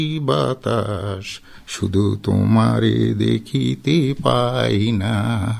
বাতাস, শুধু তোমারে দেখিতে পাই না,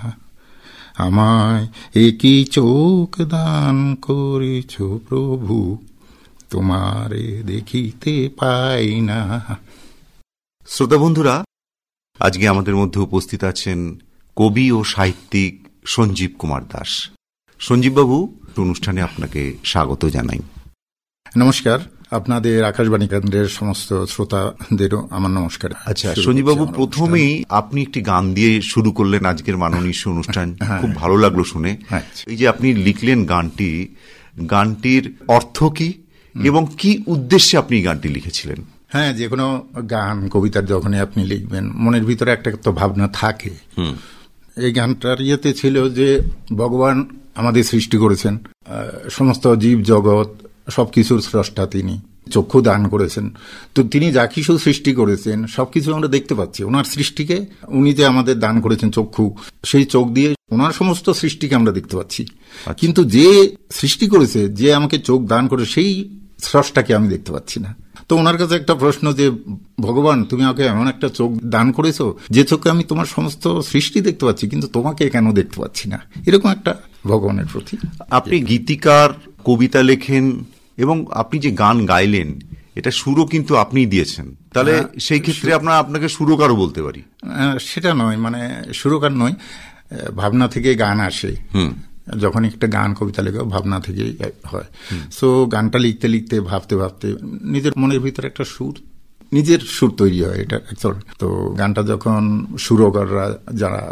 আমায় একই চোখ দান করেছ প্রভু, তোমারে দেখিতে পাই না। শ্রোতা বন্ধুরা, আজকে আমাদের মধ্যে উপস্থিত আছেন কবি ও সাহিত্যিক সঞ্জীব কুমার দাস। সঞ্জীববাবু, অনুষ্ঠানে আপনাকে স্বাগত জানাই। নমস্কার, আপনাদের আকাশবাণী কেন্দ্রের সমস্ত শ্রোতাদেরও আমার নমস্কার। আচ্ছা সঞ্জীববাবু, প্রথমেই আপনি একটি গান দিয়ে শুরু করলেন আজকের মাননীয় অনুষ্ঠান, খুব ভালো লাগলো শুনে। এই যে আপনি লিখলেন গানটির অর্থ কি এবং কি উদ্দেশ্যে আপনি গানটি লিখেছিলেন? হ্যাঁ, যে কোনো গান কবিতার যখনই আপনি লিখবেন মনের ভিতরে একটা তো ভাবনা থাকে। এই গানটার ইয়েতে ছিল যে ভগবান আমাদের সৃষ্টি করেছেন, সমস্ত জীব জগৎ সবকিছুর স্রষ্টা তিনি, চক্ষু দান করেছেন। তো তিনি যা কিছু সৃষ্টি করেছেন সবকিছু আমরা দেখতে পাচ্ছি ওনার সৃষ্টিকে। উনি যে আমাদের দান করেছেন চক্ষু, সেই চোখ দিয়ে ওনার সমস্ত সৃষ্টিকে আমরা দেখতে পাচ্ছি। কিন্তু যে সৃষ্টি করেছে, যে আমাকে চোখ দান করে, সেই স্রষ্টাকে আমি দেখতে পাচ্ছি না। তো ওনার কাছে একটা প্রশ্ন যে ভগবান, তুমি আমাকে এমন একটা চোখ দান করেছো যে চোখে আমি তোমার সমস্ত সৃষ্টি দেখতে পাচ্ছি, কিন্তু তোমাকে কেন দেখতে পাচ্ছি না, এরকম একটা ভগবানের প্রতি। আপনি গীতিকার, কবিতা লেখেন এবং আপনি যে গান গাইলেন এটা সুরও কিন্তু আপনিই দিয়েছেন, তাহলে সেই ক্ষেত্রে আপনাকে সুরকারও বলতে পারি? সেটা নয়, মানে সুরকার নয়, ভাবনা থেকে গান আসে। যখন একটা গান কবিতা লেখা ভাবনা থেকেই হয়। সো গানটা লিখতে লিখতে ভাবতে ভাবতে নিজের মনের ভিতরে একটা নিজের সুর তৈরি হয়। এটা তো গানটা যখন সুরকাররা যারা